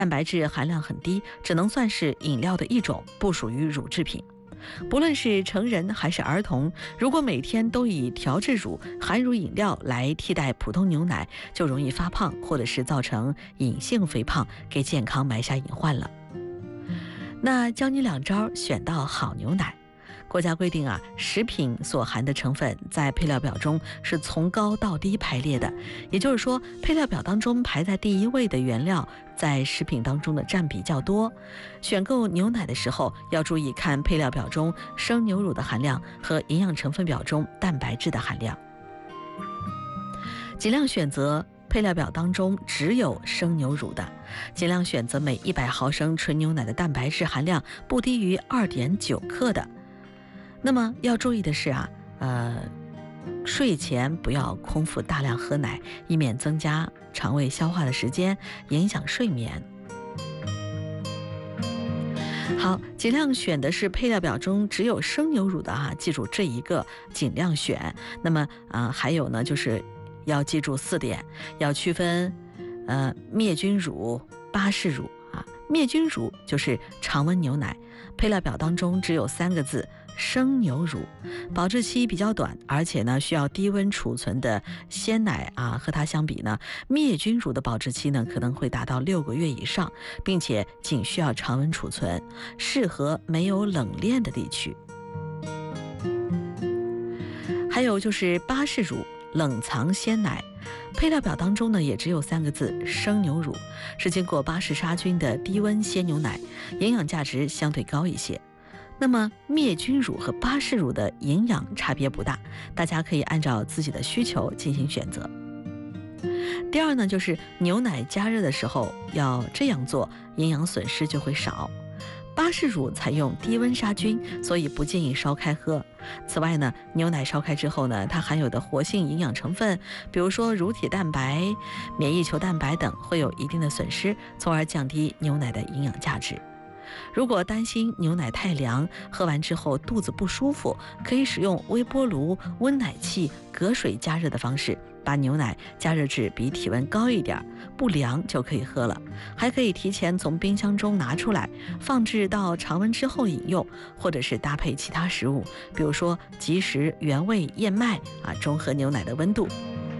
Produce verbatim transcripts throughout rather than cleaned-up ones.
蛋白质含量很低，只能算是饮料的一种，不属于乳制品。不论是成人还是儿童，如果每天都以调制乳、含乳饮料来替代普通牛奶，就容易发胖，或者是造成隐性肥胖，给健康埋下隐患了。那教你两招选到好牛奶。国家规定啊，食品所含的成分在配料表中是从高到低排列的，也就是说，配料表当中排在第一位的原料在食品当中的占比较多。选购牛奶的时候要注意看配料表中生牛乳的含量和营养成分表中蛋白质的含量，尽量选择配料表当中只有生牛乳的，尽量选择每一百毫升纯牛奶的蛋白质含量不低于 二点九 克的。那么要注意的是啊，呃，睡前不要空腹大量喝奶，以免增加肠胃消化的时间，影响睡眠。好，尽量选的是配料表中只有生牛乳的啊，记住这一个尽量选。那么啊、呃，还有呢，就是要记住四点，要区分呃灭菌乳、巴氏乳啊。灭菌乳就是常温牛奶，配料表当中只有三个字。生牛乳保质期比较短，而且呢需要低温储存的鲜奶啊，和它相比呢，灭菌乳的保质期呢可能会达到六个月以上，并且仅需要常温储存，适合没有冷链的地区。还有就是巴氏乳冷藏鲜奶，配料表当中呢也只有三个字生牛乳，是经过巴氏杀菌的低温鲜牛奶，营养价值相对高一些。那么灭菌乳和巴氏乳的营养差别不大，大家可以按照自己的需求进行选择。第二呢，就是牛奶加热的时候要这样做，营养损失就会少。巴氏乳采用低温杀菌，所以不建议烧开喝。此外呢，牛奶烧开之后呢，它含有的活性营养成分，比如说乳铁蛋白、免疫球蛋白等，会有一定的损失，从而降低牛奶的营养价值。如果担心牛奶太凉，喝完之后肚子不舒服，可以使用微波炉、温奶器隔水加热的方式，把牛奶加热至比体温高一点，不凉就可以喝了。还可以提前从冰箱中拿出来，放置到常温之后饮用，或者是搭配其他食物，比如说即食原味燕麦啊，中和牛奶的温度。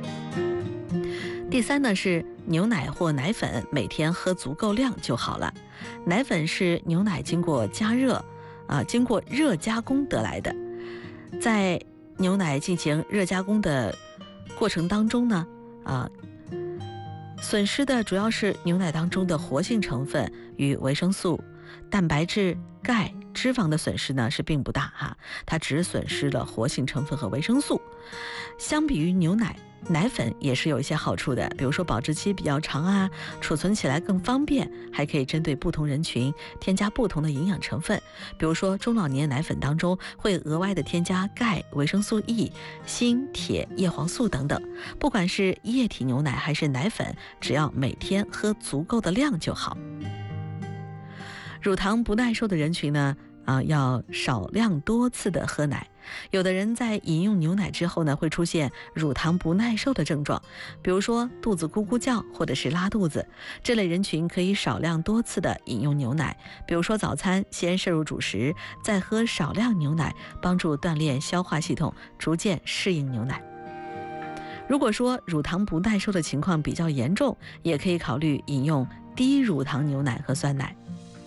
第三呢是牛奶或奶粉，每天喝足够量就好了。奶粉是牛奶经过加热啊，经过热加工得来的。在牛奶进行热加工的过程当中呢，啊，损失的主要是牛奶当中的活性成分与维生素、蛋白质、钙、脂肪的损失呢是并不大哈，它只损失了活性成分和维生素。相比于牛奶，奶粉也是有一些好处的，比如说保质期比较长啊，储存起来更方便，还可以针对不同人群添加不同的营养成分。比如说中老年奶粉当中会额外的添加钙、维生素 E、锌、铁、叶黄素等等。不管是液体牛奶还是奶粉，只要每天喝足够的量就好。乳糖不耐受的人群呢，啊，要少量多次的喝奶。有的人在饮用牛奶之后呢，会出现乳糖不耐受的症状，比如说肚子咕咕叫或者是拉肚子。这类人群可以少量多次的饮用牛奶，比如说早餐先摄入主食，再喝少量牛奶，帮助锻炼消化系统，逐渐适应牛奶。如果说乳糖不耐受的情况比较严重，也可以考虑饮用低乳糖牛奶和酸奶。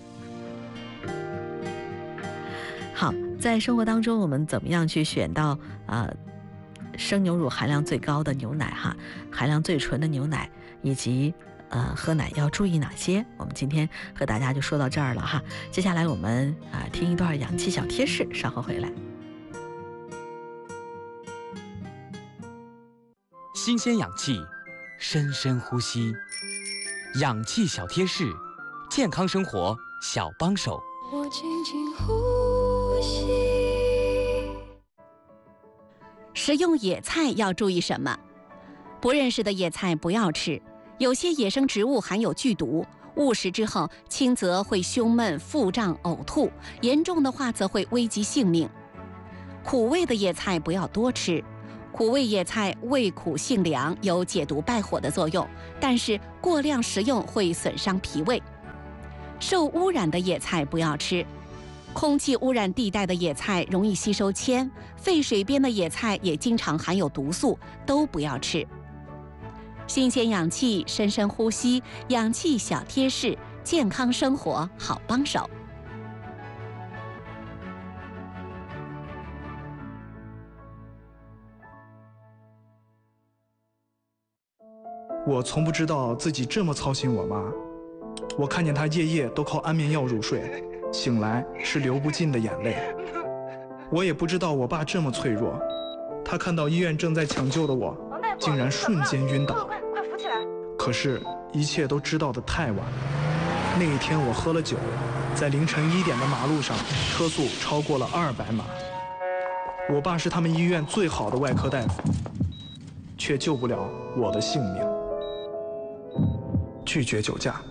好，在生活当中我们怎么样去选到呃生牛乳含量最高的牛奶哈，含量最纯的牛奶，以及呃喝奶要注意哪些？我们今天和大家就说到这儿了哈。接下来我们啊、呃、听一段氧气小贴士，稍后回来。 新鲜氧气，深深呼吸，氧气小贴士，健康生活小帮手。 我轻轻呼吸。 食用野菜要注意什么？不认识的野菜不要吃，有些野生植物含有剧毒，误食之后轻则会胸闷、腹胀、呕吐，严重的话则会危及性命。苦味的野菜不要多吃，苦味野菜味苦性凉，有解毒败火的作用，但是过量食用会损伤脾胃。 受污染的野菜不要吃。空气污染地带的野菜容易吸收铅，废水边的野菜也经常含有毒素，都不要吃。新鲜氧气，深深呼吸，氧气小贴士，健康生活好帮手。 我从不知道自己这么操心我妈，我看见她夜夜都靠安眠药入睡，醒来是流不尽的眼泪。我也不知道我爸这么脆弱，他看到医院正在抢救的我，竟然瞬间晕倒。 快快扶起来！ 可是，一切都知道得太晚。那一天我喝了酒，在凌晨一点的马路上，车速超过了二百码。我爸是他们医院最好的外科大夫，却救不了我的性命。拒绝酒驾。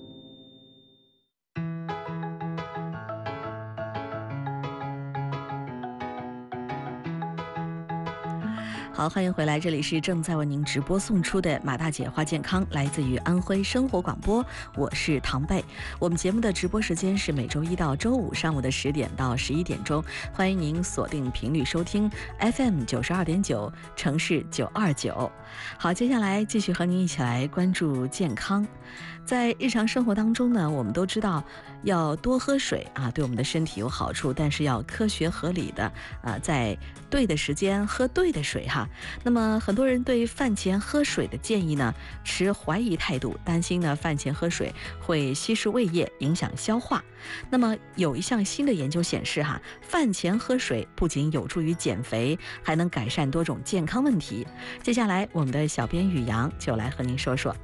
好，欢迎回来，这里是正在为您直播送出的马大姐话健康，来自于安徽生活广播，我是唐贝。我们节目的直播时间是每周一到周五上午的十点到十一点钟，欢迎您锁定频率收听 F M 九十二点九，城市九二九。好，接下来继续和您一起来关注健康。在日常生活当中呢，我们都知道要多喝水啊，对我们的身体有好处，但是要科学合理的啊，在对的时间喝对的水哈。那么很多人对饭前喝水的建议呢持怀疑态度，担心呢饭前喝水会稀释胃液，影响消化。那么有一项新的研究显示哈，饭前喝水不仅有助于减肥，还能改善多种健康问题。接下来我们的小编宇阳就来和您说说。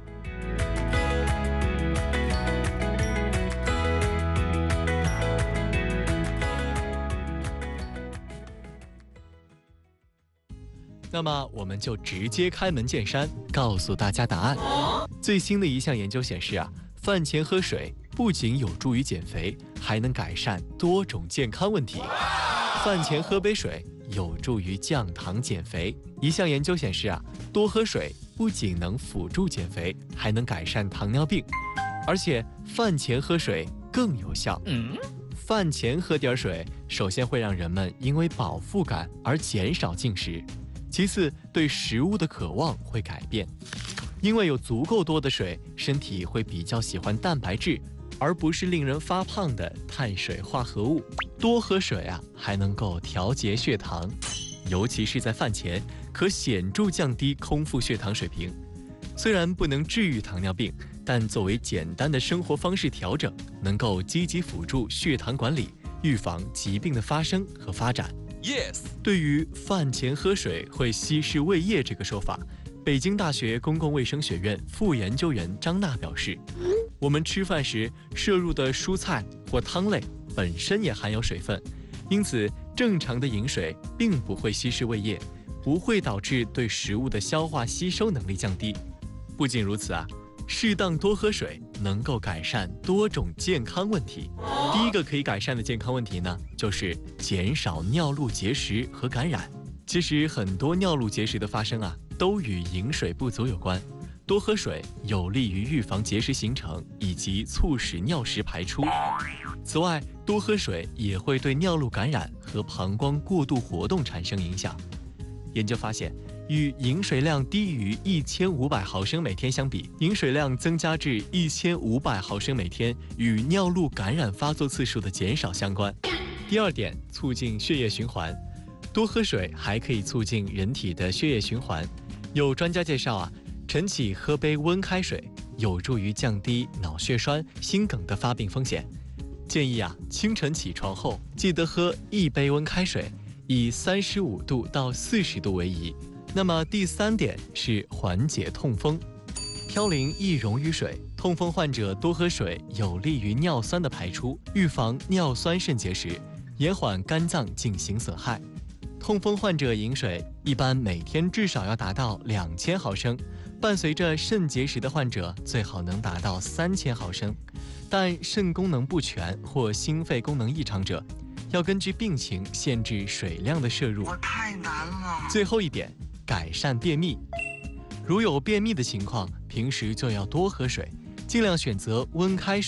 那么我们就直接开门见山，告诉大家答案。最新的一项研究显示啊，饭前喝水不仅有助于减肥，还能改善多种健康问题。饭前喝杯水有助于降糖减肥。一项研究显示啊，多喝水不仅能辅助减肥，还能改善糖尿病，而且饭前喝水更有效。嗯，饭前喝点水，首先会让人们因为饱腹感而减少进食。其次，对食物的渴望会改变，因为有足够多的水，身体会比较喜欢蛋白质，而不是令人发胖的碳水化合物。多喝水啊，还能够调节血糖，尤其是在饭前，可显著降低空腹血糖水平。虽然不能治愈糖尿病，但作为简单的生活方式调整，能够积极辅助血糖管理，预防疾病的发生和发展。Yes， 对于饭前喝水会稀释胃液这个说法，北京大学公共卫生学院副研究员张娜表示，我们吃饭时摄入的蔬菜或汤类本身也含有水分，因此正常的饮水并不会稀释胃液，不会导致对食物的消化吸收能力降低。不仅如此啊，适当多喝水能够改善多种健康问题。第一个可以改善的健康问题呢，就是减少尿路结石和感染。其实很多尿路结石的发生啊，都与饮水不足有关。多喝水有利于预防结石形成，以及促使尿石排出。此外，多喝水也会对尿路感染和膀胱过度活动产生影响。研究发现，与饮水量低于一千五百毫升每天相比，饮水量增加至一千五百毫升每天与尿路感染发作次数的减少相关。第二点，促进血液循环。多喝水还可以促进人体的血液循环。有专家介绍啊，晨起喝杯温开水有助于降低脑血栓、心梗的发病风险。建议啊，清晨起床后记得喝一杯温开水，以三十五度到四十度为宜。那么第三点是缓解痛风。嘌呤易溶于水，痛风患者多喝水有利于尿酸的排出，预防尿酸肾结石，延缓肝脏进行损害。痛风患者饮水一般每天至少要达到两千毫升，伴随着肾结石的患者最好能达到三千毫升，但肾功能不全或心肺功能异常者，要根据病情限制水量的摄入。 我太难了。 最后一点，改善便秘。如有便秘的情况，平时就要多喝水，尽量选择温开水，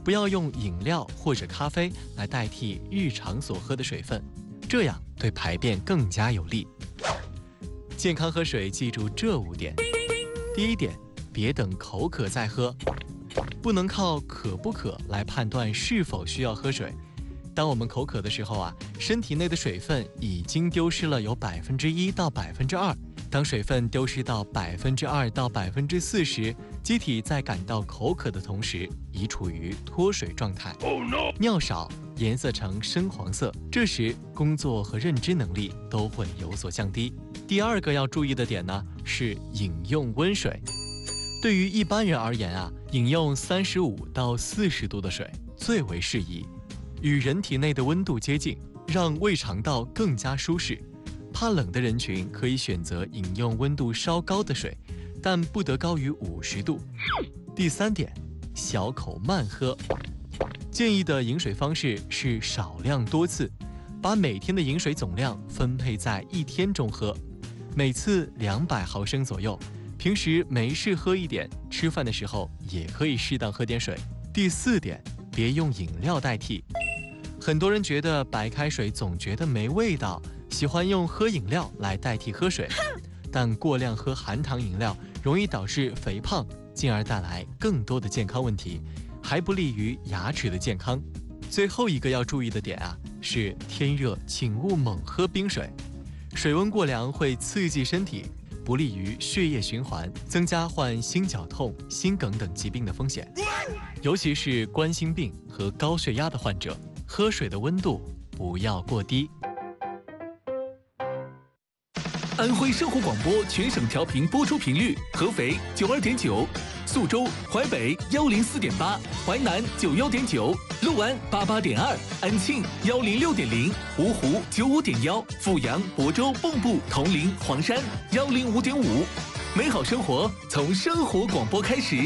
不要用饮料或者咖啡来代替日常所喝的水分，这样对排便更加有利。健康喝水，记住这五点。第一点，别等口渴再喝，不能靠渴不渴来判断是否需要喝水。当我们口渴的时候啊，身体内的水分已经丢失了有百分之一到百分之二。当水分丢失到百分之二到百分之四时，机体在感到口渴的同时，已处于脱水状态。Oh, no. 尿少，颜色呈深黄色，这时工作和认知能力都会有所降低。第二个要注意的点呢，是饮用温水。对于一般人而言啊，饮用三十五到四十度的水最为适宜，与人体内的温度接近，让胃肠道更加舒适。怕冷的人群可以选择饮用温度稍高的水，但不得高于五十度。第三点，小口慢喝。建议的饮水方式是少量多次，把每天的饮水总量分配在一天中喝，每次两百毫升左右。平时没事喝一点，吃饭的时候也可以适当喝点水。第四点，别用饮料代替。很多人觉得白开水总觉得没味道，喜欢用喝饮料来代替喝水，但过量喝含糖饮料容易导致肥胖，进而带来更多的健康问题，还不利于牙齿的健康。最后一个要注意的点啊，是天热请勿猛喝冰水，水温过凉会刺激身体，不利于血液循环，增加患心绞痛、心梗等疾病的风险。尤其是冠心病和高血压的患者，喝水的温度不要过低。 安徽生活广播全省调频播出频率：合肥九二点九，宿州、淮北幺零四点八，淮南九幺点九，六安八八点二，安庆幺零六点零，芜湖九五点幺，阜阳、亳州、蚌埠、铜陵、黄山幺零五点五。美好生活从生活广播开始。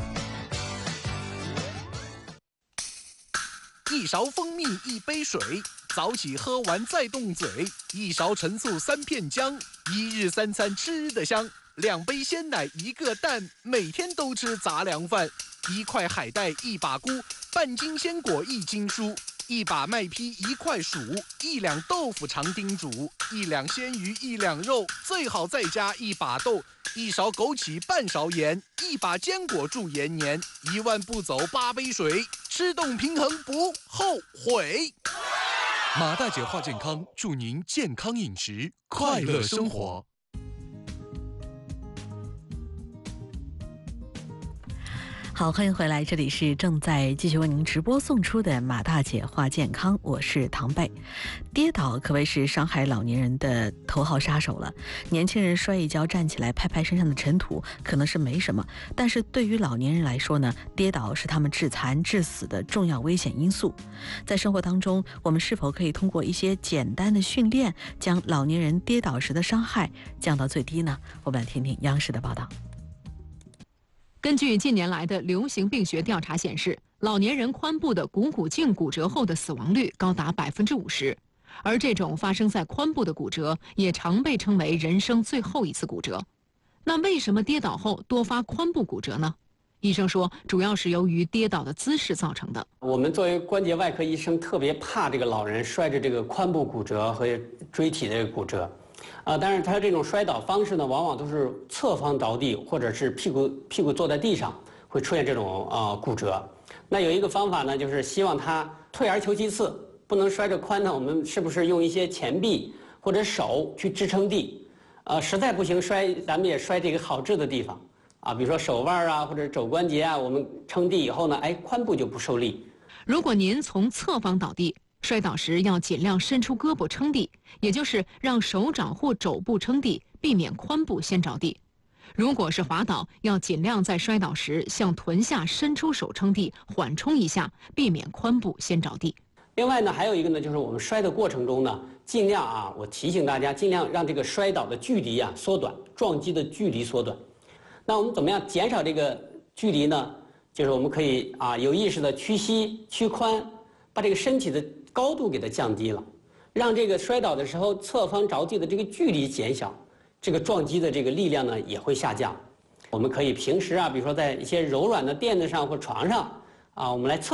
一勺蜂蜜一杯水，早起喝完再动嘴。一勺陈醋三片姜，一日三餐吃得香。两杯鲜奶一个蛋，每天都吃杂粮饭。一块海带一把菇，半斤鲜果一斤蔬。一把麦坯一块薯，一两豆腐常叮嘱。一两鲜鱼一两肉，最好再加一把豆。一勺枸杞半勺盐，一把坚果助延年。一万步走八杯水，吃动平衡不后悔。马大姐话健康，祝您健康饮食，快乐生活。 好，欢迎回来，这里是正在继续为您直播送出的马大姐话健康，我是唐贝。跌倒可谓是伤害老年人的头号杀手了。年轻人摔一跤站起来拍拍身上的尘土可能是没什么，但是对于老年人来说呢，跌倒是他们致残致死的重要危险因素。在生活当中，我们是否可以通过一些简单的训练，将老年人跌倒时的伤害降到最低呢？我们来听听央视的报道。 根据近年来的流行病学调查显示，老年人髋部的股骨颈骨折后的死亡率高达百分之五十，而这种发生在髋部的骨折也常被称为人生最后一次骨折。那为什么跌倒后多发髋部骨折呢？医生说，主要是由于跌倒的姿势造成的。 我们作为关节外科医生，特别怕这个老人摔着这个髋部骨折和椎体的骨折。啊，但是他这种摔倒方式呢，往往都是侧方着地，或者是屁股屁股坐在地上，会出现这种啊、呃、骨折。那有一个方法呢，就是希望他退而求其次，不能摔着髋呢，我们是不是用一些前臂或者手去支撑地？呃，实在不行摔，咱们也摔这个好治的地方啊，比如说手腕啊或者肘关节啊，我们撑地以后呢，哎，髋部就不受力。 如果您从侧方倒地，摔倒时要尽量伸出胳膊撑地，也就是让手掌或肘部撑地，避免髋部先着地。如果是滑倒，要尽量在摔倒时向臀下伸出手撑地，缓冲一下，避免髋部先着地。 另外呢，还有一个呢，就是我们摔的过程中呢，尽量啊，我提醒大家，尽量让这个摔倒的距离啊缩短，撞击的距离缩短。那我们怎么样减少这个距离呢？就是我们可以啊有意识的屈膝屈髋，把这个身体的高度给它降低了，让这个摔倒的时候侧方着地的这个距离减小，这个撞击的这个力量呢也会下降。我们可以平时啊，比如说在一些柔软的垫子上或床上啊，我们来测